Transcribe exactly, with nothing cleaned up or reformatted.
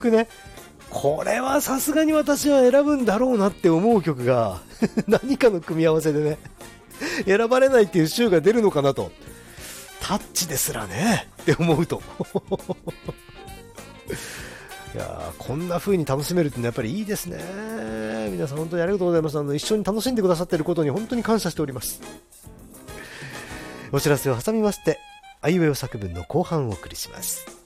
曲ね、これはさすがに私は選ぶんだろうなって思う曲が何かの組み合わせでね選ばれないっていう週が出るのかなと、タッチですらねって思うといやー、こんな風に楽しめるってのはやっぱりいいですね。皆さん本当にありがとうございます。あの一緒に楽しんでくださっていることに本当に感謝しております。お知らせを挟みまして、あいうえお作文の後半をお送りします。